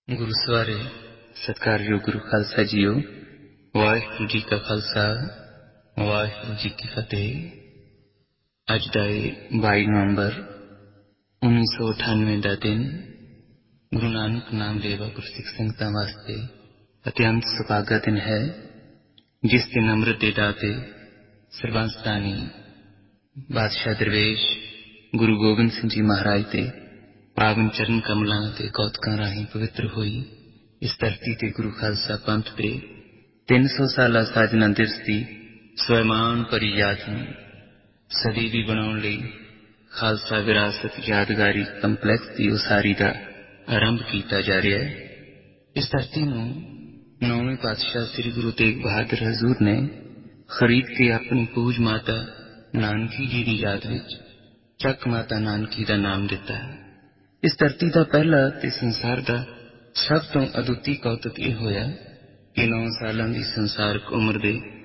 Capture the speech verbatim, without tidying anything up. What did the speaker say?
ਗੁਰੂ ਸਵਾਰੇ ਸਤਿਕਾਰਯੋਗ ਗੁਰੂ ਖਾਲਸਾ ਜੀਓ। ਵਾਹਿਗੁਰੂ ਜੀ ਕਾ ਖਾਲਸਾ, ਵਾਹਿਗੁਰੂ ਜੀ ਕੀ ਫਤਿਹ। ਅੱਜ ਦਾ ਇਹ ਬਾਈ ਨਵੰਬਰ ਉੱਨੀ ਸੌ ਅਠਾਨਵੇਂ ਦਾ ਦਿਨ ਗੁਰੂ ਨਾਨਕ ਨਾਮ ਲੇਵਾ ਗੁਰਸਿੱਖ ਸੰਗਤਾਂ ਵਾਸਤੇ ਅਤਿਅੰਤ ਸੁਭਾਗਾ ਦਿਨ ਹੈ, ਜਿਸ ਦਿਨ ਅੰਮ੍ਰਿਤ ਦੇ ਦਾਤੇ ਸਰਬੰਸ ਦਾਨੀ ਬਾਦਸ਼ਾਹ ਦਰਵੇਸ਼ ਗੁਰੂ ਗੋਬਿੰਦ ਸਿੰਘ ਜੀ ਮਹਾਰਾਜ ਦੇ ਪਾਵਨ ਚਰਨ ਕਮਲਾਂ ਅਤੇ ਕੌਤਕਾਂ ਰਾਹੀਂ ਪਵਿੱਤਰ ਹੋਈ ਇਸ ਧਰਤੀ ਤੇ ਗੁਰੂ ਖਾਲਸਾ ਪੰਥ ਦੇ ਤਿੰਨ ਸੌ ਸਾਲਾ ਸਾਜਨਾ ਦਿਵਸ ਦੀ ਸਵੈਮਾਨ ਭਰੀ ਯਾਦ ਨੂੰ ਸਦੀ ਵੀ ਬਣਾਉਣ ਲਈ ਖਾਲਸਾ ਵਿਰਾਸਤ ਯਾਦਗਾਰੀ ਕੰਪਲੈਕਸ ਦੀ ਉਸਾਰੀ ਦਾ ਆਰੰਭ ਕੀਤਾ ਜਾ ਰਿਹਾ ਹੈ। ਇਸ ਧਰਤੀ ਨੂੰ ਨੌਵੇਂ ਪਾਤਸ਼ਾਹ ਸ੍ਰੀ ਗੁਰੂ ਤੇਗ ਬਹਾਦਰ ਹਜ਼ੂਰ ਨੇ ਖਰੀਦ ਕੇ ਆਪਣੀ ਪੂਜ ਮਾਤਾ ਨਾਨਕੀ ਜੀ ਦੀ ਯਾਦ ਵਿੱਚ ਚੱਕ ਮਾਤਾ ਨਾਨਕੀ ਦਾ ਨਾਮ ਦਿੱਤਾ ਹੈ। ਇਸ ਧਰਤੀ ਦਾ ਪਹਿਲਾ ਤੇ ਸੰਸਾਰ ਦਾ ਸਭ ਤੋਂ ਅਦੁੱਤੀ ਕੌਤਕ ਇਹ ਹੋਇਆ ਕਿ ਨੌ ਸਾਲਾਂ ਦੀ ਸੰਸਾਰਕ ਉਮਰ ਦੇ